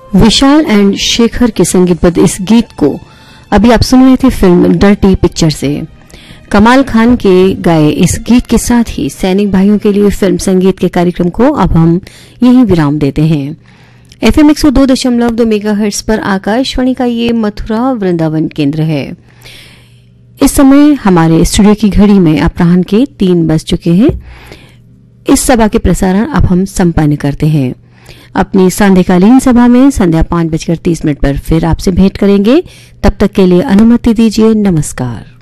विशाल and Shekhar के संगीतबद्ध इस गीत को अभी आप सुन रहे थे फिल्म डर्टी पिक्चर से। कमाल खान के गाए इस गीत के साथ ही सैनिक भाइयों के लिए फिल्म संगीत के कार्यक्रम को अब हम यहीं विराम देते हैं। FM 102.2 मेगाहर्ट्ज पर आकाशवाणी का ये मथुरा वृंदावन केंद्र है। इस समय हमारे स्टूडियो की घड़ी में अपराह्न के 3 बज चुके हैं। इस सभा के प्रसारण अब हम संपन्न करते हैं। अपनी सांध्यकालीन सभा में संध्या 5:30 पर फिर आपसे भेंट करेंगे। तब तक के लिए अनुमति दीजिए। नमस्कार।